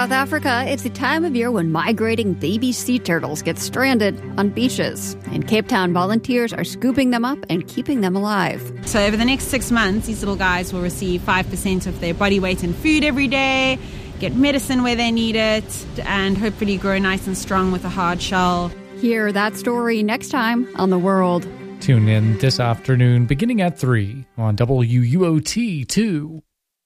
South Africa, it's the time of year when migrating baby sea turtles get stranded on beaches. In Cape Town, volunteers are scooping them up and keeping them alive. So over the next 6 months, these little guys will receive 5% of their body weight in food every day, get medicine where they need it, and hopefully grow nice and strong with a hard shell. Hear that story next time on The World. Tune in this afternoon beginning at 3 on WUOT2.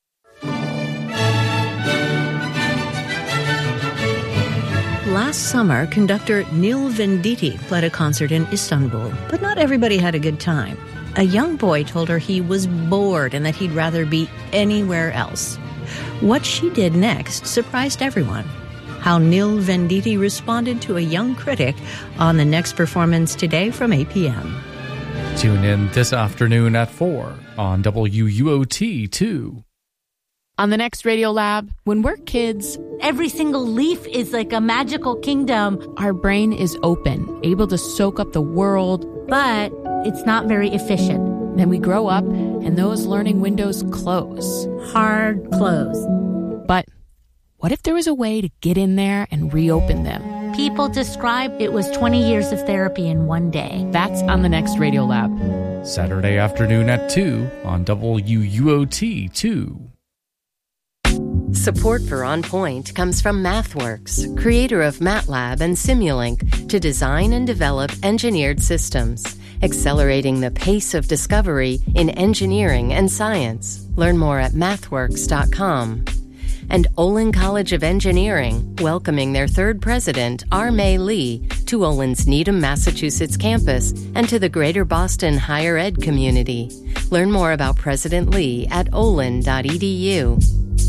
Last summer, conductor Neil Venditti played a concert in Istanbul, but not everybody had a good time. A young boy told her he was bored and that he'd rather be anywhere else. What she did next surprised everyone. How Neil Venditti responded to a young critic on the next performance today from 8 p.m. Tune in this afternoon at 4 on WUOT2. On the next Radio Lab, when we're kids, every single leaf is like a magical kingdom. Our brain is open, able to soak up the world. But it's not very efficient. Then we grow up, and those learning windows close. Hard close. But what if there was a way to get in there and reopen them? People describe it was 20 years of therapy in one day. That's on the next Radio Lab. Saturday afternoon at 2 on WUOT2. Support for On Point comes from MathWorks, creator of MATLAB and Simulink, to design and develop engineered systems, accelerating the pace of discovery in engineering and science. Learn more at mathworks.com. And Olin College of Engineering, welcoming their third president, R. May Lee, to Olin's Needham, Massachusetts campus and to the Greater Boston higher ed community. Learn more about President Lee at olin.edu.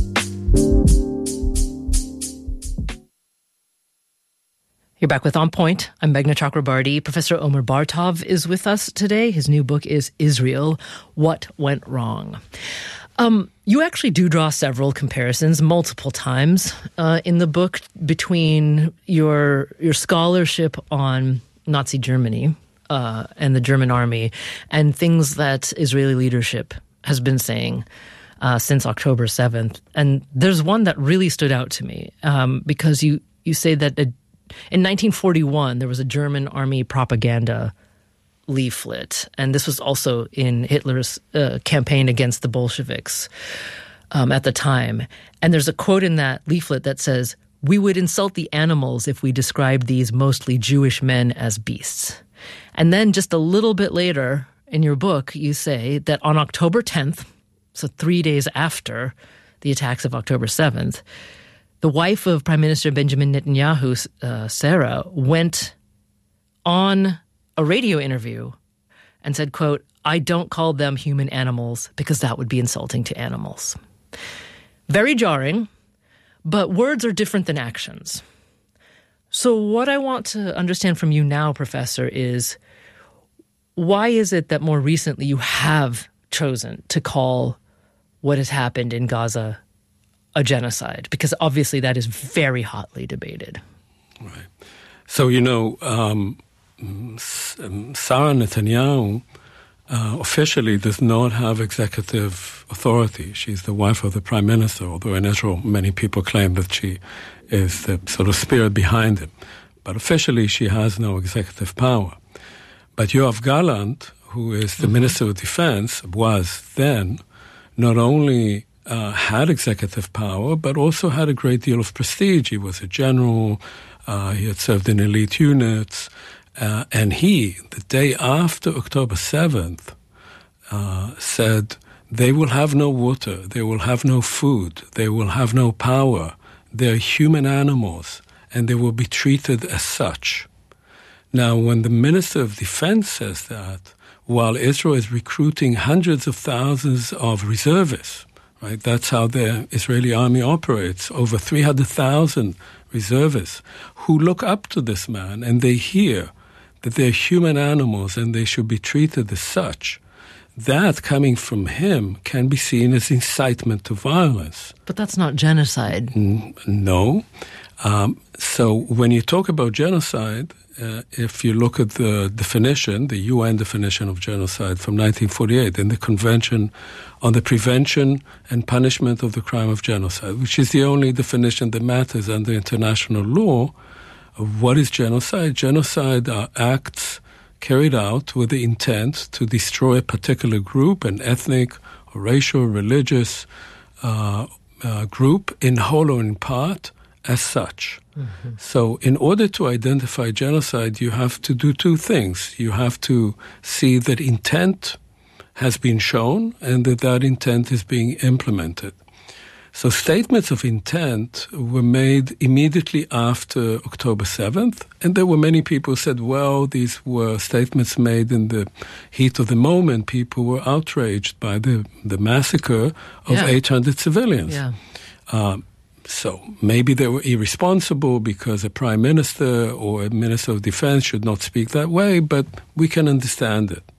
You're back with On Point. I'm Meghna Chakrabarty. Professor Omer Bartov is with us today. His new book is Israel, What Went Wrong? You actually do draw several comparisons multiple times in the book between your scholarship on Nazi Germany and the German army and things that Israeli leadership has been saying since October 7th. And there's one that really stood out to me because you say that in 1941, there was a German army propaganda leaflet, and this was also in Hitler's campaign against the Bolsheviks at the time. And there's a quote in that leaflet that says, "We would insult the animals if we described these mostly Jewish men as beasts." And then just a little bit later in your book, you say that on October 10th, so 3 days after the attacks of October 7th, the wife of Prime Minister Benjamin Netanyahu, Sarah, went on a radio interview and said, quote, "I don't call them human animals because that would be insulting to animals." Very jarring, but words are different than actions. So what I want to understand from you now, Professor, is why is it that more recently you have chosen to call what has happened in Gaza a genocide? Because obviously that is very hotly debated. Right. So, Sarah Netanyahu officially does not have executive authority. She's the wife of the prime minister, although in Israel many people claim that she is the sort of spirit behind him. But officially she has no executive power. But Yoav Gallant, who is the Minister of Defense, was then not only had executive power, but also had a great deal of prestige. He was a general, he had served in elite units, and he, the day after October 7th, said, they will have no water, they will have no food, they will have no power, they're human animals, and they will be treated as such. Now, when the Minister of Defense says that, while Israel is recruiting hundreds of thousands of reservists, right? That's how the Israeli army operates. Over 300,000 reservists who look up to this man and they hear that they're human animals and they should be treated as such. That coming from him can be seen as incitement to violence. But that's not genocide. No. So when you talk about genocide, if you look at the definition, the UN definition of genocide from 1948 in the Convention on the Prevention and Punishment of the Crime of Genocide, which is the only definition that matters under international law, what is genocide? Genocide are acts carried out with the intent to destroy a particular group, an ethnic or racial, religious group, in whole or in part, as such. Mm-hmm. So in order to identify genocide, you have to do two things. You have to see that intent has been shown and that intent is being implemented. So statements of intent were made immediately after October 7th, and there were many people who said, well, these were statements made in the heat of the moment. People were outraged by the massacre of 800 civilians. Yeah. So maybe they were irresponsible because a prime minister or a minister of defense should not speak that way, but we can understand it.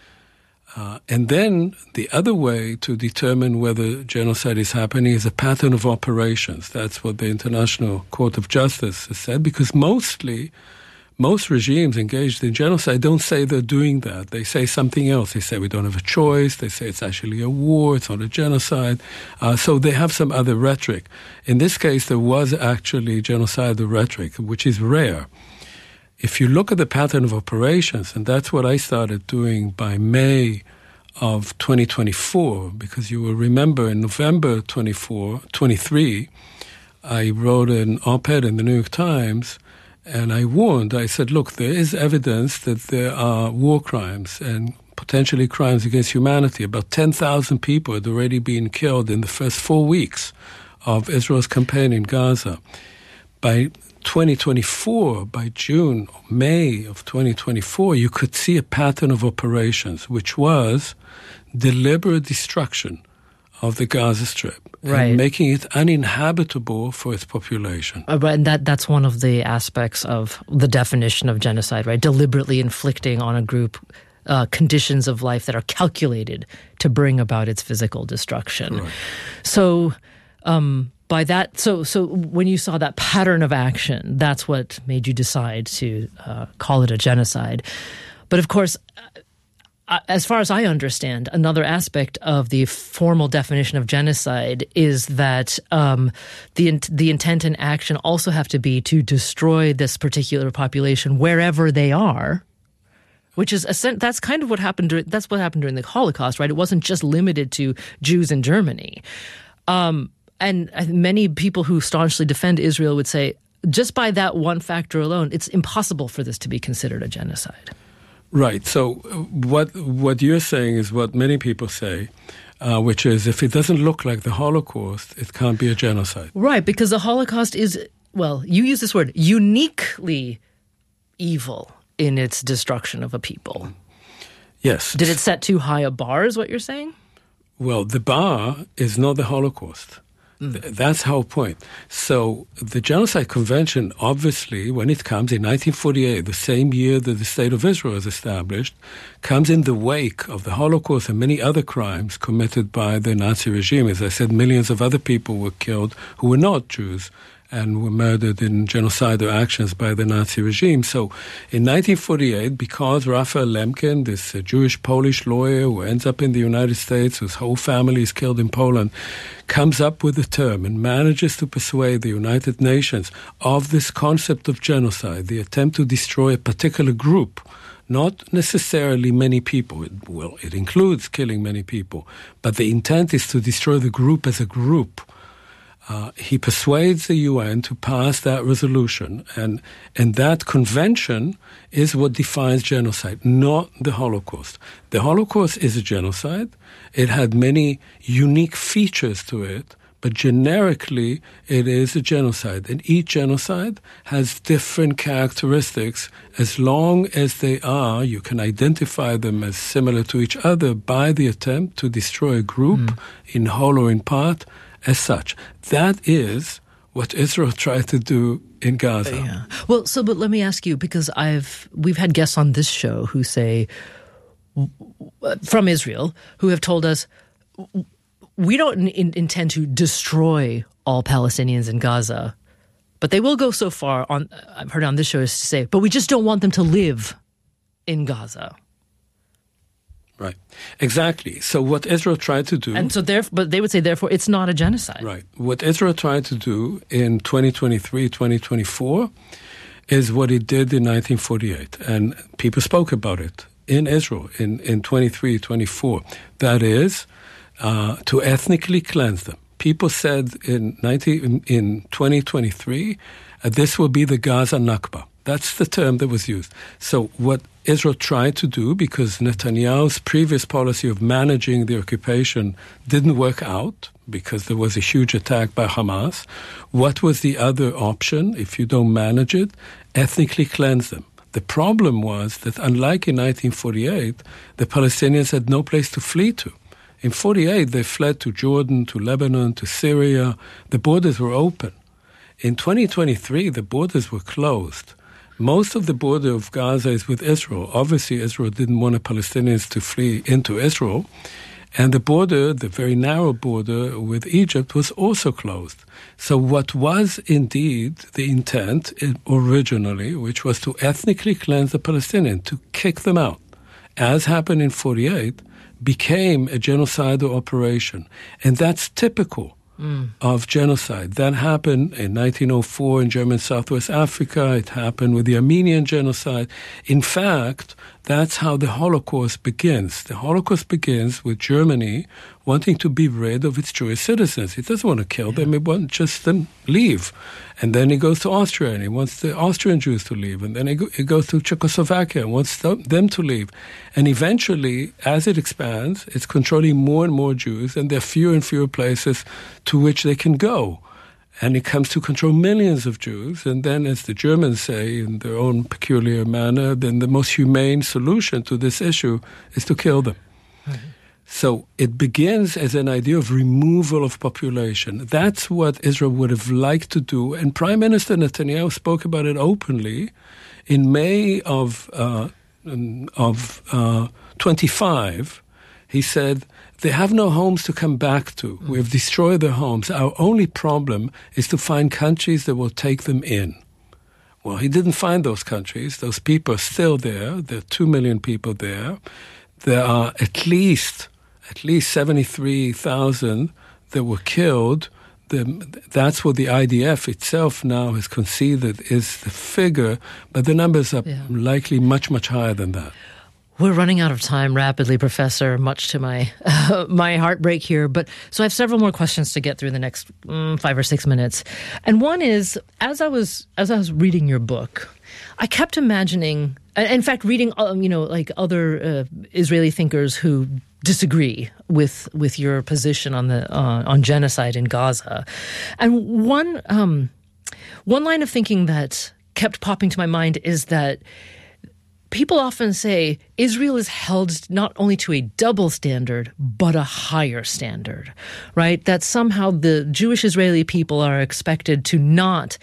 And then the other way to determine whether genocide is happening is a pattern of operations. That's what the International Court of Justice has said, because most regimes engaged in genocide don't say they're doing that. They say something else. They say we don't have a choice. They say it's actually a war. It's not a genocide. So they have some other rhetoric. In this case, there was actually genocidal rhetoric, which is rare. If you look at the pattern of operations, and that's what I started doing by May of 2024, because you will remember in November 23, I wrote an op-ed in the New York Times, and I said, look, there is evidence that there are war crimes and potentially crimes against humanity. About 10,000 people had already been killed in the first 4 weeks of Israel's campaign in Gaza. By 2024, by June or May of 2024, you could see a pattern of operations, which was deliberate destruction of the Gaza Strip, right, and making it uninhabitable for its population. And that's one of the aspects of the definition of genocide, right? Deliberately inflicting on a group conditions of life that are calculated to bring about its physical destruction. Right. So by that, so when you saw that pattern of action, that's what made you decide to call it a genocide. But of course, as far as I understand, another aspect of the formal definition of genocide is that the intent and action also have to be to destroy this particular population wherever they are, which is that's kind of what happened. That's what happened during the Holocaust, right? It wasn't just limited to Jews in Germany. And many people who staunchly defend Israel would say, just by that one factor alone, it's impossible for this to be considered a genocide. Right. So what you're saying is what many people say, which is if it doesn't look like the Holocaust, it can't be a genocide. Right, because the Holocaust is, well, you use this word, uniquely evil in its destruction of a people. Yes. Did it set too high a bar, is what you're saying? Well, the bar is not the Holocaust. That's the whole point. So the Genocide Convention, obviously, when it comes in 1948, the same year that the State of Israel was established, comes in the wake of the Holocaust and many other crimes committed by the Nazi regime. As I said, millions of other people were killed who were not Jews and were murdered in genocidal actions by the Nazi regime. So in 1948, because Raphael Lemkin, this Jewish-Polish lawyer who ends up in the United States, whose whole family is killed in Poland, comes up with the term and manages to persuade the United Nations of this concept of genocide, the attempt to destroy a particular group, not necessarily many people. It includes killing many people, but the intent is to destroy the group as a group. He persuades the UN to pass that resolution, and that convention is what defines genocide, not the Holocaust. The Holocaust is a genocide. It had many unique features to it, but generically it is a genocide. And each genocide has different characteristics. As long as they are, you can identify them as similar to each other by the attempt to destroy a group in whole or in part, as such. That is what Israel tried to do in Gaza. Yeah. Well, but let me ask you, because we've had guests on this show who say, from Israel, who have told us, we don't intend to destroy all Palestinians in Gaza, But they will go so far, I've heard on this show, is to say, but we just don't want them to live in Gaza. Right. Exactly. So what Israel tried to do... And so but they would say, therefore, it's not a genocide. Right. What Israel tried to do in 2023, 2024 is what it did in 1948. And people spoke about it in Israel in 23, 24. That is, to ethnically cleanse them. People said in 2023, this will be the Gaza Nakba. That's the term that was used. So what Israel tried to do, because Netanyahu's previous policy of managing the occupation didn't work out, because there was a huge attack by Hamas, what was the other option? If you don't manage it, ethnically cleanse them. The problem was that unlike in 1948, the Palestinians had no place to flee to. In 1948, they fled to Jordan, to Lebanon, to Syria. The borders were open. In 2023, the borders were closed. Most of the border of Gaza is with Israel. Obviously, Israel didn't want the Palestinians to flee into Israel. And the border, the very narrow border with Egypt, was also closed. So what was indeed the intent originally, which was to ethnically cleanse the Palestinians, to kick them out, as happened in 1948, became a genocidal operation. And that's typical of genocide. That happened in 1904 in German Southwest Africa. It happened with the Armenian genocide. In fact, that's how the Holocaust begins. The Holocaust begins with Germany wanting to be rid of its Jewish citizens. It doesn't want to kill them. It wants just them leave. And then it goes to Austria and it wants the Austrian Jews to leave. And then it goes to Czechoslovakia and wants them to leave. And eventually, as it expands, it's controlling more and more Jews, and there are fewer and fewer places to which they can go. And it comes to control millions of Jews. And then, as the Germans say in their own peculiar manner, then the most humane solution to this issue is to kill them. Mm-hmm. So it begins as an idea of removal of population. That's what Israel would have liked to do. And Prime Minister Netanyahu spoke about it openly in May of 25. He said, they have no homes to come back to. We have destroyed their homes. Our only problem is to find countries that will take them in. Well, he didn't find those countries. Those people are still there. There are 2 million people there. There are at least 73,000 that were killed. That's what the IDF itself now has conceded is the figure, but the numbers are likely much, much higher than that. We're running out of time rapidly, Professor, much to my my heartbreak here. But so I have several more questions to get through in the next 5 or 6 minutes. And one is, as I was reading your book, I kept imagining, in fact, reading like other Israeli thinkers who disagree with your position on genocide in Gaza, and one line of thinking that kept popping to my mind is that people often say Israel is held not only to a double standard, but a higher standard, right? That somehow the Jewish Israeli people are expected to not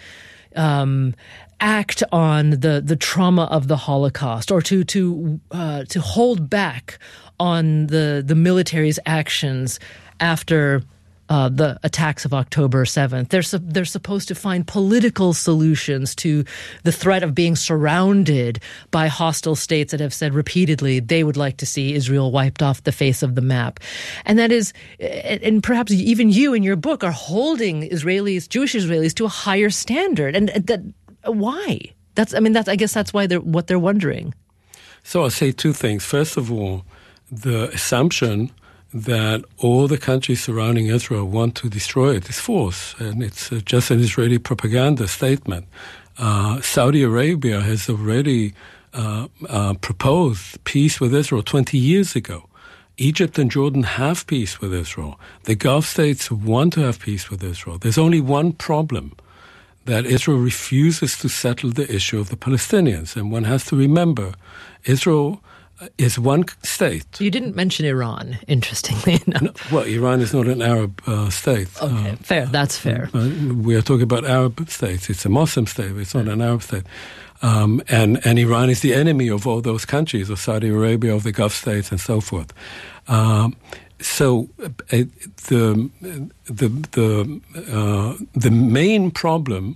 act on the trauma of the Holocaust, or to hold back on the military's actions after the attacks of October 7th. They're supposed to find political solutions to the threat of being surrounded by hostile states that have said repeatedly they would like to see Israel wiped off the face of the map. And that is, and perhaps even you in your book are holding Jewish Israelis to a higher standard. And that, why? I guess that's why what they're wondering. So I'll say two things. First of all, the assumption that all the countries surrounding Israel want to destroy it is false, and it's just an Israeli propaganda statement. Saudi Arabia has already proposed peace with Israel 20 years ago. Egypt and Jordan have peace with Israel. The Gulf states want to have peace with Israel. There's only one problem, that Israel refuses to settle the issue of the Palestinians. And one has to remember, Israel is one state. You didn't mention Iran, interestingly enough. No, well, Iran is not an Arab state. Okay, fair. That's fair. We are talking about Arab states. It's a Muslim state. It's not an Arab state. And Iran is the enemy of all those countries, of Saudi Arabia, of the Gulf states, and so forth. So the main problem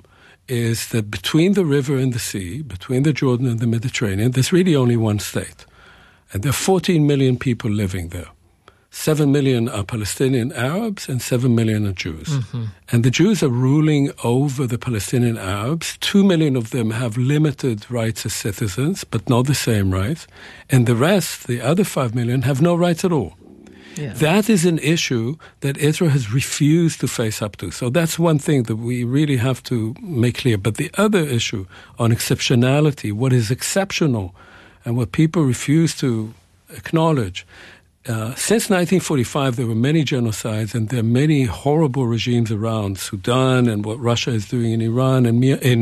is that between the river and the sea, between the Jordan and the Mediterranean, there's really only one state. And there are 14 million people living there. 7 million are Palestinian Arabs and 7 million are Jews. Mm-hmm. And the Jews are ruling over the Palestinian Arabs. 2 million of them have limited rights as citizens, but not the same rights. And the rest, the other 5 million, have no rights at all. Yeah. That is an issue that Israel has refused to face up to. So that's one thing that we really have to make clear. But the other issue on exceptionality, what is exceptional and what people refuse to acknowledge, since 1945 there were many genocides and there are many horrible regimes around Sudan and what Russia is doing in Iran and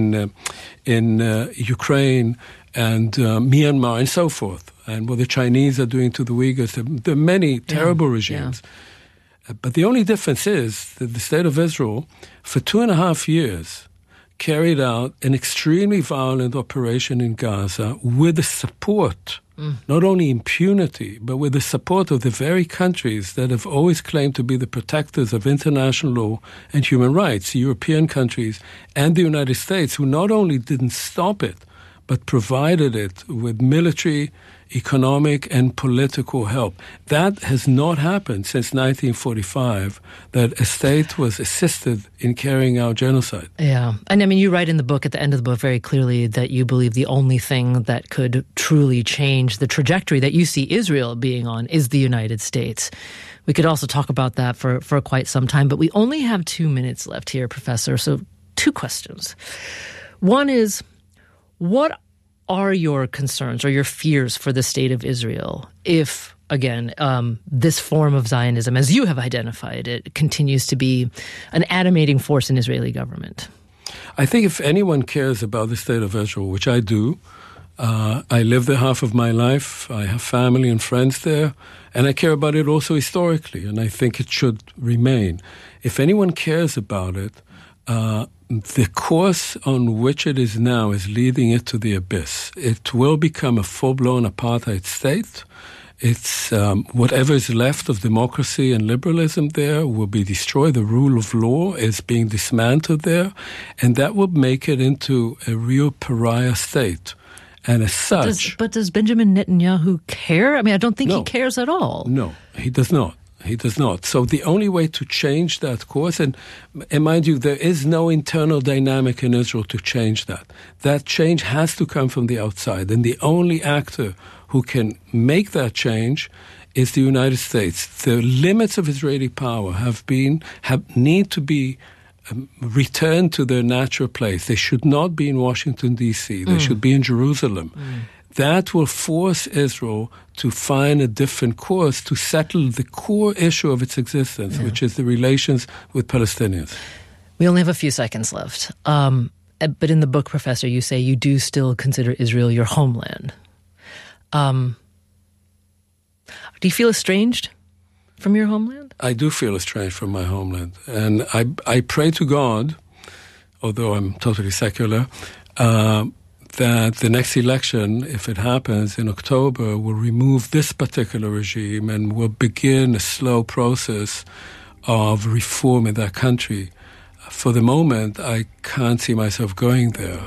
in Ukraine and Myanmar and so forth, and what the Chinese are doing to the Uyghurs. There are many terrible regimes. Yeah. But the only difference is that the State of Israel, for 2.5 years, carried out an extremely violent operation in Gaza with the support, not only impunity, but with the support of the very countries that have always claimed to be the protectors of international law and human rights, European countries and the United States, who not only didn't stop it, but provided it with military, economic, and political help. That has not happened since 1945, that a state was assisted in carrying out genocide. Yeah. And I mean, you write in the book, at the end of the book, very clearly that you believe the only thing that could truly change the trajectory that you see Israel being on is the United States. We could also talk about that for quite some time, but we only have 2 minutes left here, Professor. So 2 questions. One is, what are your concerns or your fears for the state of Israel if, again, this form of Zionism, as you have identified it, continues to be an animating force in Israeli government? I think if anyone cares about the state of Israel, which I do, I live there half of my life, I have family and friends there, and I care about it also historically, and I think it should remain. If anyone cares about it, the course on which it is now is leading it to the abyss. It will become a full-blown apartheid state. It's whatever is left of democracy and liberalism there will be destroyed. The rule of law is being dismantled there, and that will make it into a real pariah state. And as such... But does Benjamin Netanyahu care? I mean, I don't think he cares at all. No, he does not. He does not. So the only way to change that course, and mind you, there is no internal dynamic in Israel to change that. That change has to come from the outside. And the only actor who can make that change is the United States. The limits of Israeli power need to be returned to their natural place. They should not be in Washington, D.C. They should be in Jerusalem. That will force Israel to find a different course to settle the core issue of its existence, which is the relations with Palestinians. We only have a few seconds left. But in the book, Professor, you say you do still consider Israel your homeland. Do you feel estranged from your homeland? I do feel estranged from my homeland. And I pray to God, although I'm totally secular, that the next election, if it happens in October, will remove this particular regime and will begin a slow process of reform in that country. For the moment, I can't see myself going there.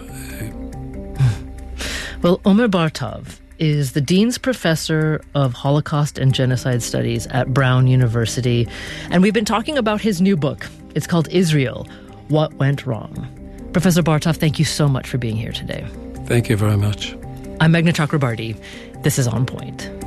Well, Omer Bartov is the Dean's Professor of Holocaust and Genocide Studies at Brown University, and we've been talking about his new book. It's called Israel, What Went Wrong. Professor Bartov, thank you so much for being here today. Thank you very much. I'm Meghna Chakrabarty. This is On Point.